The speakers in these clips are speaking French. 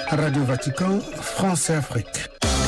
Radio Vatican, France et Afrique.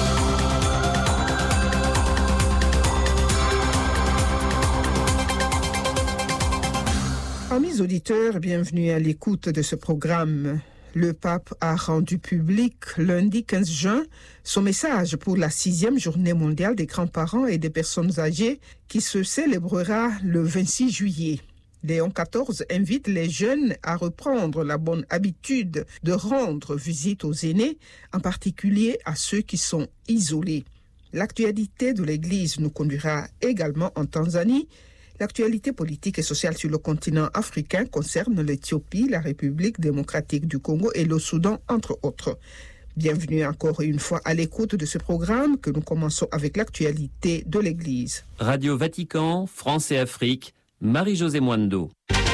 Amis auditeurs, bienvenue à l'écoute de ce programme. Le pape a rendu public lundi 15 juin son message pour la 6e journée mondiale des grands-parents et des personnes âgées qui se célébrera le 26 juillet. Léon XIV invite les jeunes à reprendre la bonne habitude de rendre visite aux aînés, en particulier à ceux qui sont isolés. L'actualité de l'Église nous conduira également en Tanzanie. L'actualité politique et sociale sur le continent africain concerne l'Éthiopie, la République démocratique du Congo et le Soudan, entre autres. Bienvenue encore une fois à l'écoute de ce programme que nous commençons avec l'actualité de l'Église. Radio Vatican, France et Afrique, Marie-Josée Mwando.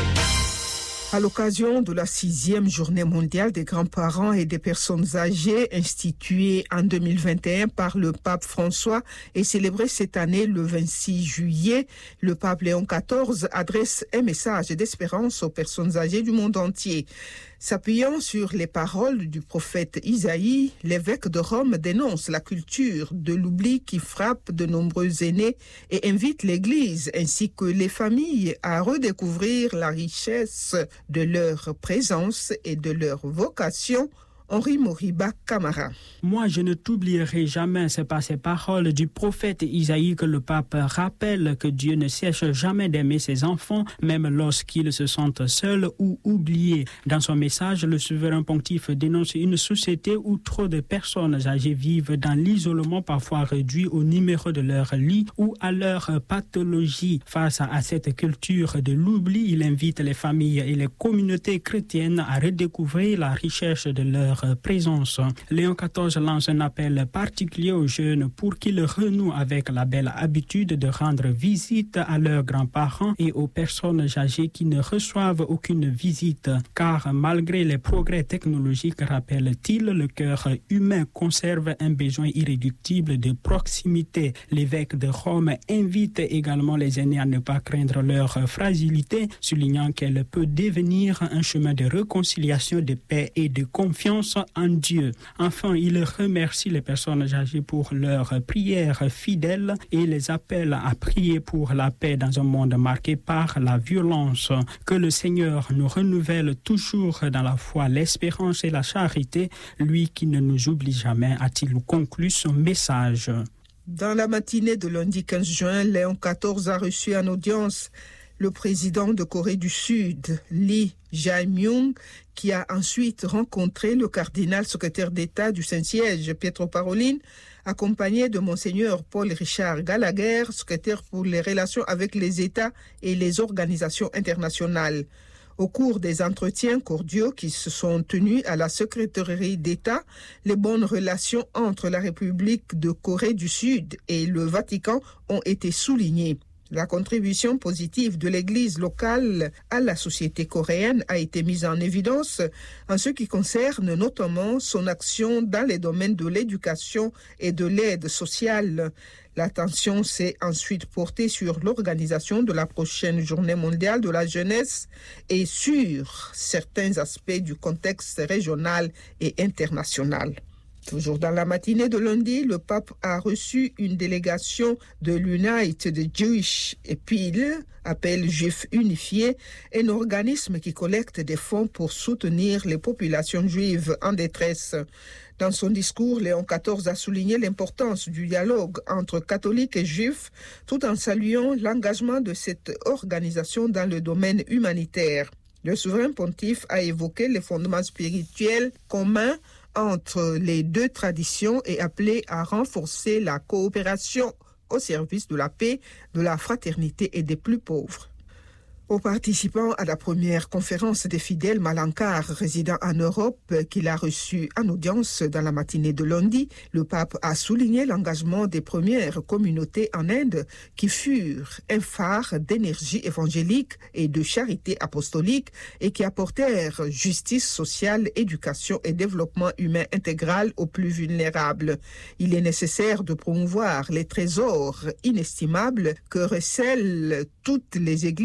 À l'occasion de la 6e journée mondiale des grands-parents et des personnes âgées instituée en 2021 par le pape François et célébrée cette année le 26 juillet, le pape Léon XIV adresse un message d'espérance aux personnes âgées du monde entier. S'appuyant sur les paroles du prophète Isaïe, l'évêque de Rome dénonce la culture de l'oubli qui frappe de nombreux aînés et invite l'Église ainsi que les familles à redécouvrir la richesse de leur présence et de leur vocation. Henri Moriba Camara. Moi, je ne t'oublierai jamais, c'est par ces paroles du prophète Isaïe que le pape rappelle que Dieu ne cesse jamais d'aimer ses enfants, même lorsqu'ils se sentent seuls ou oubliés. Dans son message, le souverain pontife dénonce une société où trop de personnes âgées vivent dans l'isolement, parfois réduit au numéro de leur lit ou à leur pathologie. Face à cette culture de l'oubli, il invite les familles et les communautés chrétiennes à redécouvrir la richesse de leur présence. Léon XIV lance un appel particulier aux jeunes pour qu'ils renouent avec la belle habitude de rendre visite à leurs grands-parents et aux personnes âgées qui ne reçoivent aucune visite. Car malgré les progrès technologiques, rappelle-t-il, le cœur humain conserve un besoin irréductible de proximité. L'évêque de Rome invite également les aînés à ne pas craindre leur fragilité, soulignant qu'elle peut devenir un chemin de réconciliation, de paix et de confiance en Dieu. Enfin, il remercie les personnes âgées pour leurs prières fidèles et les appelle à prier pour la paix dans un monde marqué par la violence. Que le Seigneur nous renouvelle toujours dans la foi, l'espérance et la charité, lui qui ne nous oublie jamais, a-t-il conclu son message. Dans la matinée de lundi 15 juin, Léon XIV a reçu en audience le président de Corée du Sud, Lee Jae-myung, qui a ensuite rencontré le cardinal secrétaire d'État du Saint-Siège, Pietro Parolin, accompagné de Monseigneur Paul-Richard Gallagher, secrétaire pour les relations avec les États et les organisations internationales. Au cours des entretiens cordiaux qui se sont tenus à la secrétairie d'État, les bonnes relations entre la République de Corée du Sud et le Vatican ont été soulignées. La contribution positive de l'Église locale à la société coréenne a été mise en évidence en ce qui concerne notamment son action dans les domaines de l'éducation et de l'aide sociale. L'attention s'est ensuite portée sur l'organisation de la prochaine journée mondiale de la jeunesse et sur certains aspects du contexte régional et international. Toujours dans la matinée de lundi, le pape a reçu une délégation de l'United Jewish Appeal, appel juif unifié, un organisme qui collecte des fonds pour soutenir les populations juives en détresse. Dans son discours, Léon XIV a souligné l'importance du dialogue entre catholiques et juifs, tout en saluant l'engagement de cette organisation dans le domaine humanitaire. Le souverain pontife a évoqué les fondements spirituels communs entre les deux traditions et appelé à renforcer la coopération au service de la paix, de la fraternité et des plus pauvres. Aux participants à la première conférence des fidèles Malankar résidant en Europe qu'il a reçu en audience dans la matinée de lundi, le pape a souligné l'engagement des premières communautés en Inde qui furent un phare d'énergie évangélique et de charité apostolique et qui apportèrent justice sociale, éducation et développement humain intégral aux plus vulnérables. Il est nécessaire de promouvoir les trésors inestimables que recèlent toutes les églises orientales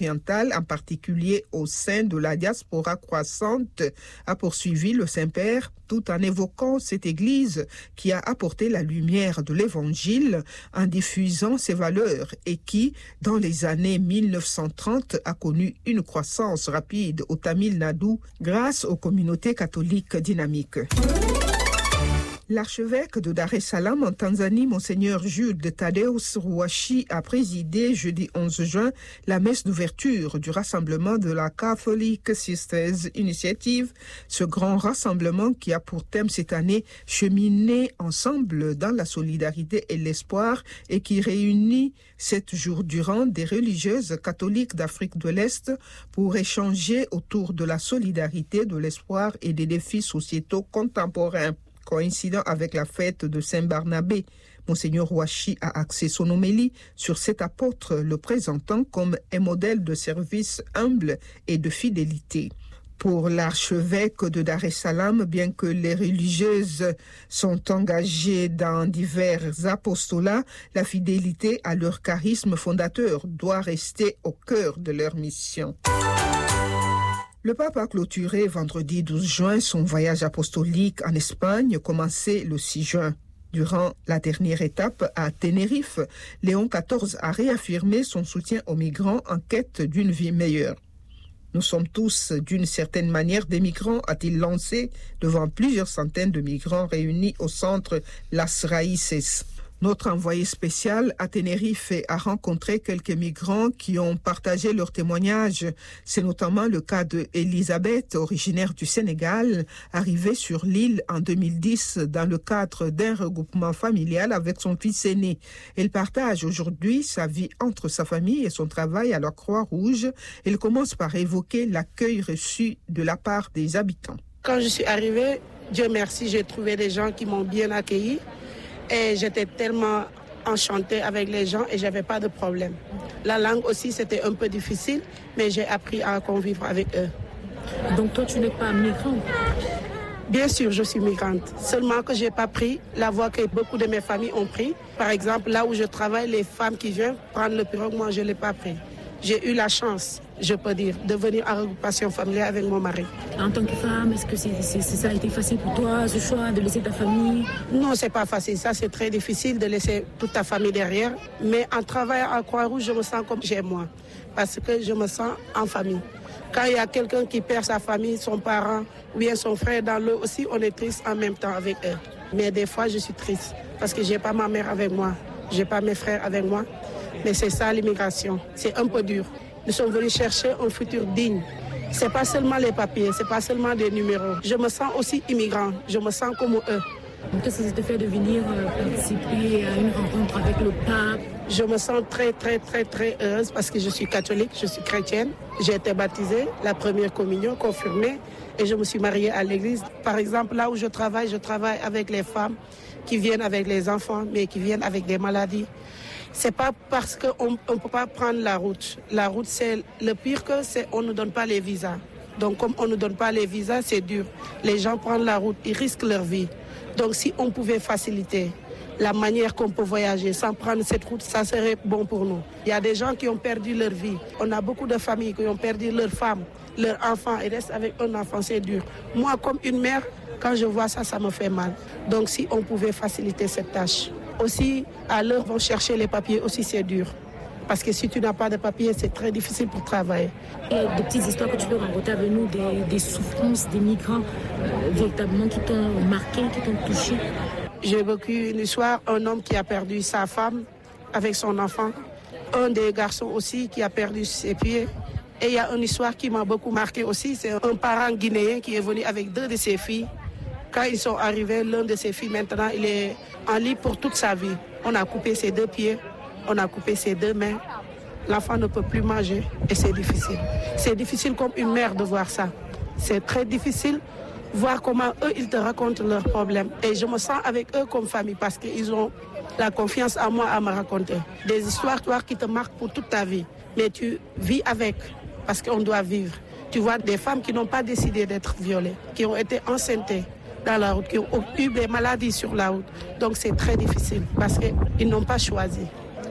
orientale, en particulier au sein de la diaspora croissante, a poursuivi le Saint-Père tout en évoquant cette Église qui a apporté la lumière de l'Évangile en diffusant ses valeurs et qui, dans les années 1930, a connu une croissance rapide au Tamil Nadu grâce aux communautés catholiques dynamiques. L'archevêque de Dar es Salaam en Tanzanie, Monseigneur Jude Thaddeus Ruwashi, a présidé jeudi 11 juin la messe d'ouverture du rassemblement de la Catholic Sisters Initiative, ce grand rassemblement qui a pour thème cette année « Cheminer ensemble dans la solidarité et l'espoir » et qui réunit 7 jours durant des religieuses catholiques d'Afrique de l'Est pour échanger autour de la solidarité, de l'espoir et des défis sociétaux contemporains. Coïncidant avec la fête de Saint-Barnabé, Monseigneur Ruwashi a axé son homélie sur cet apôtre, le présentant comme un modèle de service humble et de fidélité. Pour l'archevêque de Dar es Salaam, bien que les religieuses sont engagées dans divers apostolats, la fidélité à leur charisme fondateur doit rester au cœur de leur mission. Le pape a clôturé vendredi 12 juin son voyage apostolique en Espagne, commencé le 6 juin. Durant la dernière étape à Tenerife, Léon XIV a réaffirmé son soutien aux migrants en quête d'une vie meilleure. Nous sommes tous, d'une certaine manière, des migrants, a-t-il lancé devant plusieurs centaines de migrants réunis au centre Las Raíces. Notre envoyé spécial à Tenerife a rencontré quelques migrants qui ont partagé leurs témoignages. C'est notamment le cas de Elisabeth, originaire du Sénégal, arrivée sur l'île en 2010 dans le cadre d'un regroupement familial avec son fils aîné. Elle partage aujourd'hui sa vie entre sa famille et son travail à la Croix-Rouge. Elle commence par évoquer l'accueil reçu de la part des habitants. Quand je suis arrivée, Dieu merci, j'ai trouvé des gens qui m'ont bien accueilli. Et j'étais tellement enchantée avec les gens et je n'avais pas de problème. La langue aussi, c'était un peu difficile, mais j'ai appris à convivre avec eux. Donc toi, tu n'es pas migrante? Bien sûr, je suis migrante. Seulement que je n'ai pas pris la voie que beaucoup de mes familles ont pris. Par exemple, là où je travaille, les femmes qui viennent prendre le pirogue, moi, je ne l'ai pas pris. J'ai eu la chance, je peux dire, de venir en regroupation familiale avec mon mari. En tant que femme, est-ce que ça a été facile pour toi, ce choix de laisser ta famille? Non, c'est pas facile. Ça, c'est très difficile de laisser toute ta famille derrière. Mais en travaillant à Croix-Rouge, je me sens comme chez moi. Parce que je me sens en famille. Quand il y a quelqu'un qui perd sa famille, son parent ou bien son frère dans l'eau aussi, on est triste en même temps avec eux. Mais des fois, je suis triste parce que je n'ai pas ma mère avec moi. Je n'ai pas mes frères avec moi. Mais c'est ça l'immigration, c'est un peu dur. Nous sommes venus chercher un futur digne. Ce n'est pas seulement les papiers, ce n'est pas seulement des numéros. Je me sens aussi immigrant, je me sens comme eux. Qu'est-ce que ça te fait de venir participer à une rencontre avec le pape? Je me sens très, très, très, très heureuse parce que je suis catholique, je suis chrétienne. J'ai été baptisée, la première communion confirmée et je me suis mariée à l'église. Par exemple, là où je travaille avec les femmes qui viennent avec les enfants, mais qui viennent avec des maladies. C'est pas parce qu'on ne peut pas prendre la route. La route, c'est le pire c'est on ne donne pas les visas. Donc comme on ne donne pas les visas, c'est dur. Les gens prennent la route, ils risquent leur vie. Donc si on pouvait faciliter la manière qu'on peut voyager sans prendre cette route, ça serait bon pour nous. Il y a des gens qui ont perdu leur vie. On a beaucoup de familles qui ont perdu leurs femmes, leurs enfants. Ils restent avec un enfant, c'est dur. Moi, comme une mère, quand je vois ça, ça me fait mal. Donc si on pouvait faciliter cette tâche. Aussi, à l'heure vont chercher les papiers, aussi c'est dur. Parce que si tu n'as pas de papiers, c'est très difficile pour travailler. Et des petites histoires que tu peux raconter avec nous, des souffrances des migrants véritablement qui t'ont marqué, qui t'ont touché? J'ai vécu une histoire, un homme qui a perdu sa femme avec son enfant. Un des garçons aussi qui a perdu ses pieds. Et il y a une histoire qui m'a beaucoup marqué aussi, c'est un parent guinéen qui est venu avec 2 de ses filles. Quand ils sont arrivés, l'un de ses filles, maintenant, il est en lit pour toute sa vie. On a coupé ses 2 pieds, on a coupé ses 2 mains. L'enfant ne peut plus manger et c'est difficile. C'est difficile comme une mère de voir ça. C'est très difficile de voir comment eux, ils te racontent leurs problèmes. Et je me sens avec eux comme famille parce qu'ils ont la confiance en moi à me raconter. Des histoires, toi, qui te marquent pour toute ta vie. Mais tu vis avec parce qu'on doit vivre. Tu vois des femmes qui n'ont pas décidé d'être violées, qui ont été enceintes dans la route, qui ont eu des maladies sur la route. Donc c'est très difficile parce qu'ils n'ont pas choisi.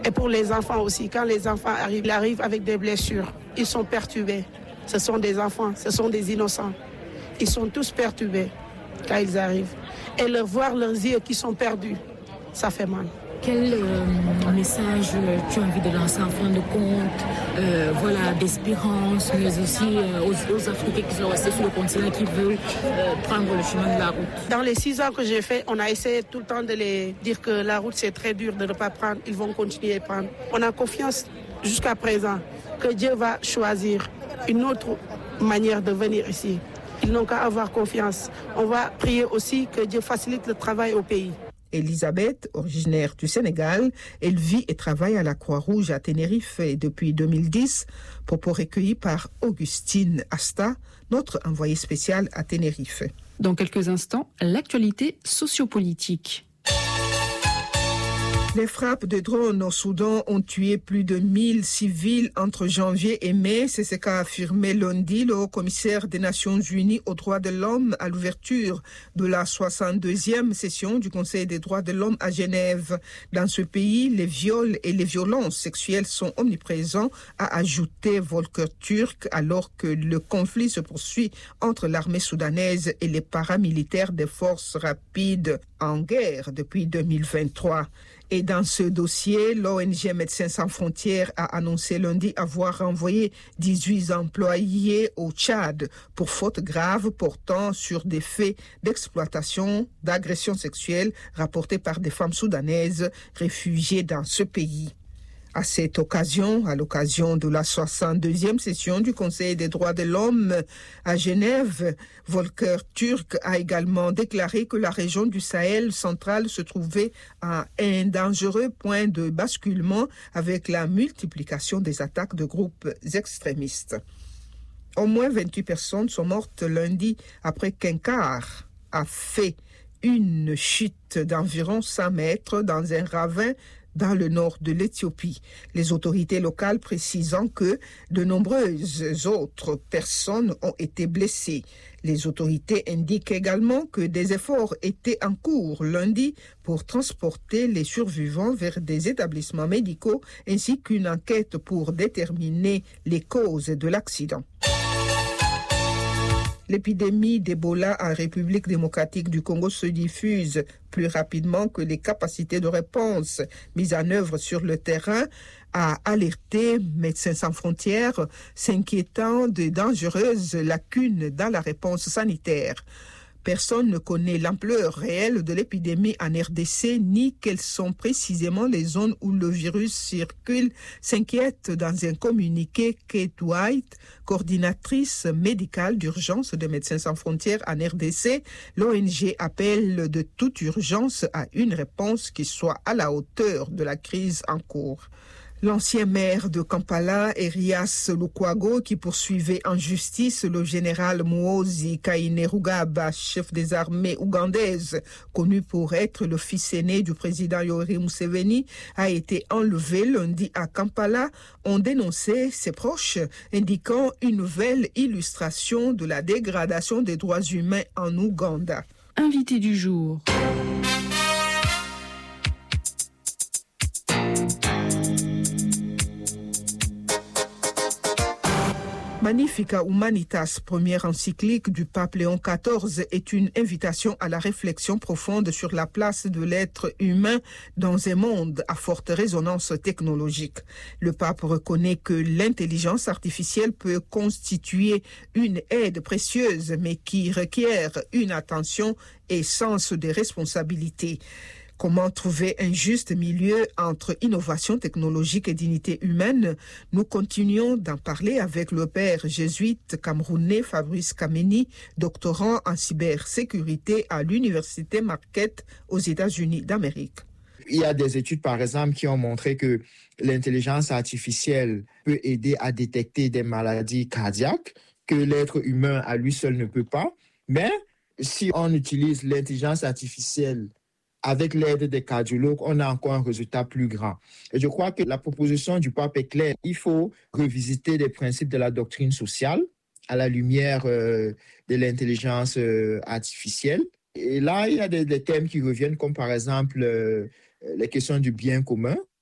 Et pour les enfants aussi, quand les enfants arrivent, ils arrivent avec des blessures. Ils sont perturbés. Ce sont des enfants, ce sont des innocents. Ils sont tous perturbés quand ils arrivent. Et leur voir leurs yeux qui sont perdus, ça fait mal. Quel message tu as envie de lancer en fin de compte, d'espérance, mais aussi aux Africains qui sont restés sur le continent, qui veulent prendre le chemin de la route? Dans les 6 ans que j'ai fait, on a essayé tout le temps de les dire que la route c'est très dur de ne pas prendre. Ils vont continuer à prendre. On a confiance jusqu'à présent que Dieu va choisir une autre manière de venir ici. Ils n'ont qu'à avoir confiance. On va prier aussi que Dieu facilite le travail au pays. Elisabeth, originaire du Sénégal, elle vit et travaille à la Croix-Rouge à Tenerife depuis 2010, propos recueillis par Augustine Asta, notre envoyée spéciale à Tenerife. Dans quelques instants, l'actualité sociopolitique. Les frappes de drones au Soudan ont tué plus de 1000 civils entre janvier et mai. C'est ce qu'a affirmé lundi le haut-commissaire des Nations Unies aux droits de l'homme à l'ouverture de la 62e session du Conseil des droits de l'homme à Genève. Dans ce pays, les viols et les violences sexuelles sont omniprésents, a ajouté Volker Turk, alors que le conflit se poursuit entre l'armée soudanaise et les paramilitaires des forces rapides en guerre depuis 2023. Et dans ce dossier, l'ONG Médecins sans frontières a annoncé lundi avoir renvoyé 18 employés au Tchad pour fautes graves portant sur des faits d'exploitation, d'agression sexuelle rapportés par des femmes soudanaises réfugiées dans ce pays. À cette occasion, à l'occasion de la 62e session du Conseil des droits de l'homme à Genève, Volker Turk a également déclaré que la région du Sahel central se trouvait à un dangereux point de basculement avec la multiplication des attaques de groupes extrémistes. Au moins 28 personnes sont mortes lundi après qu'un car a fait une chute d'environ 100 mètres dans un ravin dans le nord de l'Éthiopie. Les autorités locales précisant que de nombreuses autres personnes ont été blessées. Les autorités indiquent également que des efforts étaient en cours lundi pour transporter les survivants vers des établissements médicaux ainsi qu'une enquête pour déterminer les causes de l'accident. L'épidémie d'Ebola en République démocratique du Congo se diffuse plus rapidement que les capacités de réponse mises en œuvre sur le terrain, a alerté Médecins sans frontières, s'inquiétant de dangereuses lacunes dans la réponse sanitaire. Personne ne connaît l'ampleur réelle de l'épidémie en RDC, ni quelles sont précisément les zones où le virus circule, s'inquiète dans un communiqué Kate White, coordinatrice médicale d'urgence de Médecins sans frontières en RDC. L'ONG appelle de toute urgence à une réponse qui soit à la hauteur de la crise en cours. L'ancien maire de Kampala, Erias Lukwago, qui poursuivait en justice le général Muhoozi Kainerugaba, chef des armées ougandaises, connu pour être le fils aîné du président Yoweri Museveni, a été enlevé lundi à Kampala, ont dénoncé ses proches, indiquant une nouvelle illustration de la dégradation des droits humains en Ouganda. Invité du jour. Magnifica Humanitas, première encyclique du pape Léon XIV, est une invitation à la réflexion profonde sur la place de l'être humain dans un monde à forte résonance technologique. Le pape reconnaît que l'intelligence artificielle peut constituer une aide précieuse, mais qui requiert une attention et sens de responsabilité. Comment trouver un juste milieu entre innovation technologique et dignité humaine? Nous continuons d'en parler avec le père jésuite camerounais Fabrice Kameni, doctorant en cybersécurité à l'université Marquette aux États-Unis d'Amérique. Il y a des études, par exemple, qui ont montré que l'intelligence artificielle peut aider à détecter des maladies cardiaques que l'être humain à lui seul ne peut pas. Mais si on utilise l'intelligence artificielle avec l'aide des cardiologues, on a encore un résultat plus grand. Et je crois que la proposition du pape est claire. Il faut revisiter les principes de la doctrine sociale à la lumière de l'intelligence artificielle. Et là, il y a des thèmes qui reviennent, comme par exemple les questions du bien commun,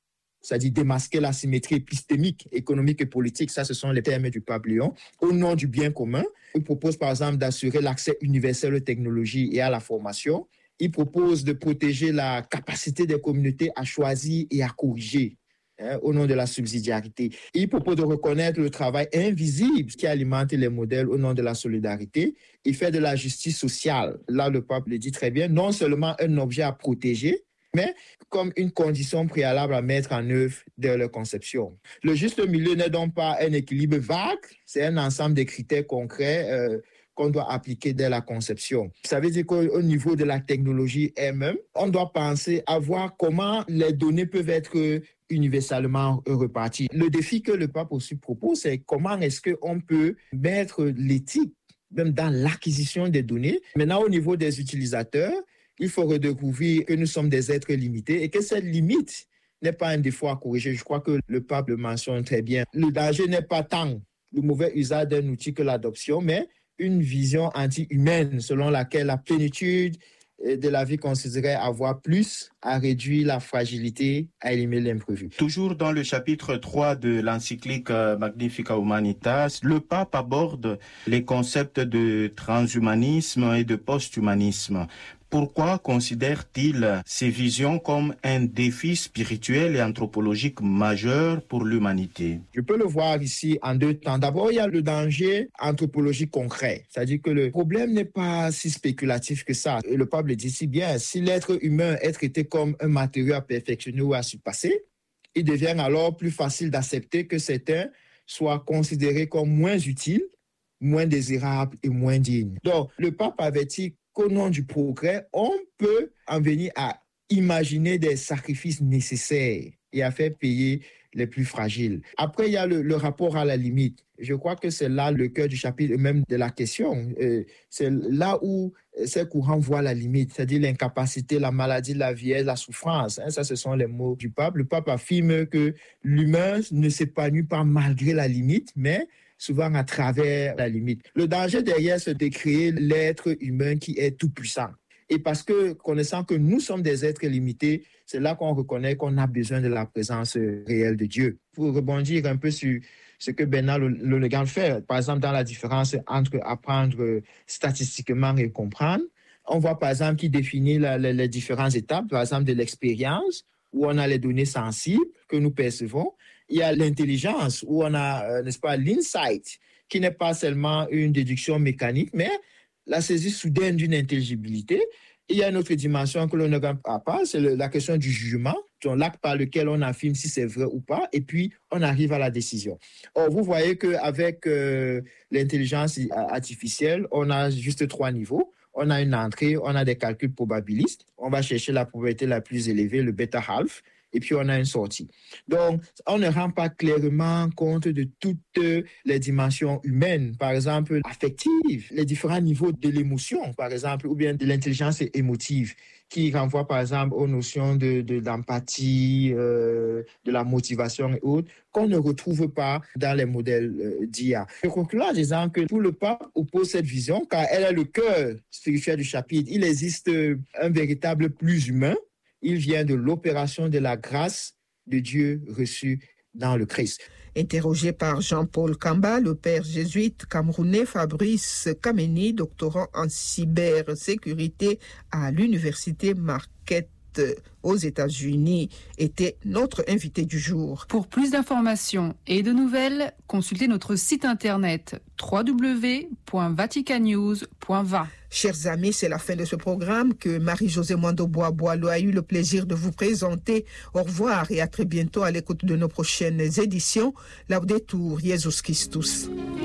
c'est-à-dire démasquer l'asymétrie épistémique, économique et politique, ça ce sont les termes du pape Léon, au nom du bien commun. Il propose par exemple d'assurer l'accès universel aux technologies et à la formation. Il propose de protéger la capacité des communautés à choisir et à corriger au nom de la subsidiarité. Il propose de reconnaître le travail invisible qui alimente les modèles au nom de la solidarité. Il fait de la justice sociale, là le pape le dit très bien, non seulement un objet à protéger, mais comme une condition préalable à mettre en œuvre dès leur conception. Le juste milieu n'est donc pas un équilibre vague, c'est un ensemble de critères concrets qu'on doit appliquer dès la conception. Ça veut dire qu'au niveau de la technologie elle-même, on doit penser à voir comment les données peuvent être universellement reparties. Le défi que le pape aussi propose, c'est comment est-ce qu'on peut mettre l'éthique même dans l'acquisition des données. Maintenant, au niveau des utilisateurs, il faut redécouvrir que nous sommes des êtres limités et que cette limite n'est pas un défaut à corriger. Je crois que le pape le mentionne très bien. Le danger n'est pas tant le mauvais usage d'un outil que l'adoption, mais une vision anti-humaine selon laquelle la plénitude de la vie consisterait à avoir plus, à réduire la fragilité, à éliminer l'imprévu. Toujours dans le chapitre 3 de l'encyclique Magnificat Humanitas, le pape aborde les concepts de transhumanisme et de posthumanisme. Pourquoi considère-t-il ces visions comme un défi spirituel et anthropologique majeur pour l'humanité? Je peux le voir ici en deux temps. D'abord, il y a le danger anthropologique concret. C'est-à-dire que le problème n'est pas si spéculatif que ça. Et le pape le dit si bien, si l'être humain est traité comme un matériau à perfectionner ou à surpasser, il devient alors plus facile d'accepter que certains soient considérés comme moins utiles, moins désirables et moins dignes. Donc, le pape avertit qu'au nom du progrès, on peut en venir à imaginer des sacrifices nécessaires et à faire payer les plus fragiles. Après, il y a le rapport à la limite. Je crois que c'est là le cœur du chapitre, même de la question. C'est là où ces courants voient la limite, c'est-à-dire l'incapacité, la maladie, la vieillesse, la souffrance. Ça, ce sont les mots du pape. Le pape affirme que l'humain ne s'épanouit pas malgré la limite, mais souvent à travers la limite. Le danger derrière, c'est de créer l'être humain qui est tout puissant. Et parce que, connaissant que nous sommes des êtres limités, c'est là qu'on reconnaît qu'on a besoin de la présence réelle de Dieu. Pour rebondir un peu sur ce que Bernard Lonegan fait, par exemple, dans la différence entre apprendre statistiquement et comprendre, on voit par exemple qu'il définit les différentes étapes, par exemple de l'expérience, où on a les données sensibles que nous percevons. Il y a l'intelligence, où on a, n'est-ce pas, l'insight, qui n'est pas seulement une déduction mécanique, mais la saisie soudaine d'une intelligibilité. Il y a une autre dimension que l'on ne regarde pas, c'est la question du jugement, donc l'acte par lequel on affirme si c'est vrai ou pas, et puis on arrive à la décision. Or, vous voyez qu'avec l'intelligence artificielle, on a juste 3 niveaux. On a une entrée, on a des calculs probabilistes, on va chercher la probabilité la plus élevée, le bêta half, et puis on a une sortie. Donc, on ne rend pas clairement compte de toutes les dimensions humaines, par exemple affectives, les différents niveaux de l'émotion, par exemple, ou bien de l'intelligence émotive, qui renvoie par exemple aux notions d'empathie, de la motivation et autres, qu'on ne retrouve pas dans les modèles d'IA. Je conclue en disant que tout le pape oppose cette vision, car elle est le cœur spirituel du chapitre. Il existe un véritable plus humain. Il vient de l'opération de la grâce de Dieu reçue dans le Christ. Interrogé par Jean-Paul Kamba, le père jésuite camerounais Fabrice Kameni, doctorant en cybersécurité à l'université Marquette aux États-Unis, était notre invité du jour. Pour plus d'informations et de nouvelles, consultez notre site internet www.vaticannews.va. Chers amis, c'est la fin de ce programme que Marie-Josée Mwando-Bois-Boileau a eu le plaisir de vous présenter. Au revoir et à très bientôt à l'écoute de nos prochaines éditions. Laudetur Jesus Christus.